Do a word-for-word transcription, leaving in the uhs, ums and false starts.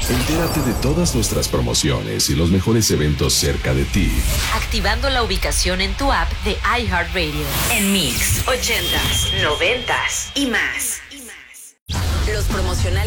Entérate de todas nuestras promociones y los mejores eventos cerca de ti. Activando la ubicación en tu app de iHeartRadio. En Mix, ochentas, noventas y más. Los promocionales